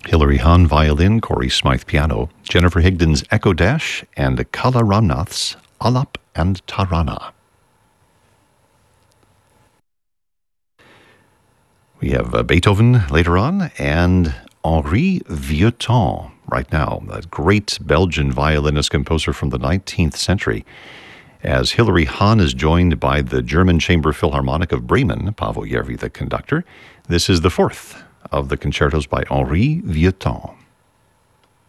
Hilary Hahn violin, Corey Smythe piano, Jennifer Higdon's Echo Dash, and Kala Ramnath's Alap and Tarana. We have Beethoven later on, and Henri Vieuxtemps right now, a great Belgian violinist composer from the 19th century. As Hilary Hahn is joined by the German Chamber Philharmonic of Bremen, Paavo Järvi the conductor, this is the fourth of the concertos by Henri Vieuxtemps.